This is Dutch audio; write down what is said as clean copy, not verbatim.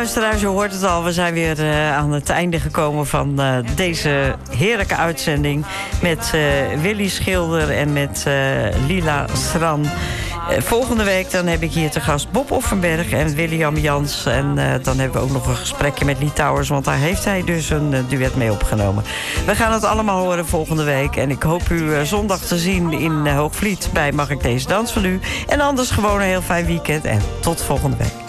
Luisteraars, je hoort het al, we zijn weer aan het einde gekomen van deze heerlijke uitzending met Willy Schilder en met Lila Sran. Volgende week dan heb ik hier te gast Bob Offenberg en William Jans. En dan hebben we ook nog een gesprekje met Lee Towers, want daar heeft hij dus een duet mee opgenomen. We gaan het allemaal horen volgende week. En ik hoop u zondag te zien in Hoogvliet bij Mag ik deze dans van u. En anders gewoon een heel fijn weekend en tot volgende week.